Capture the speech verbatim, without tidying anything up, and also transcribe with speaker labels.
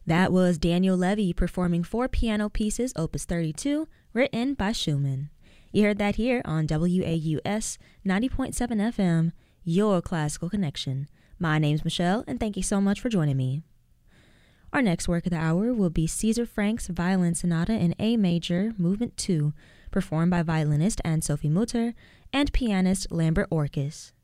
Speaker 1: That was Daniel Levy performing four piano pieces, Opus thirty-two, written by Schumann. You heard that here on W A U S ninety point seven F M, your classical connection. My name's Michelle, and thank you so much for joining me. Our next work of the hour will be César Frank's Violin Sonata in A Major, Movement two, performed by violinist Anne-Sophie Mutter and pianist Lambert Orkis.